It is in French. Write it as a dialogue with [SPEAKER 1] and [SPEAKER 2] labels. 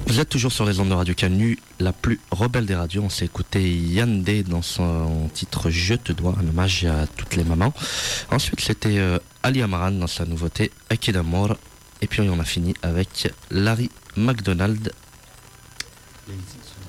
[SPEAKER 1] Vous êtes toujours sur les ondes de Radio Canu, la plus rebelle des radios. On s'est écouté Yandé dans son titre Je te dois, un hommage à toutes les mamans. Ensuite, c'était Ali Amaran dans sa nouveauté Akid Amor. Et puis on a fini avec Larry McDonald.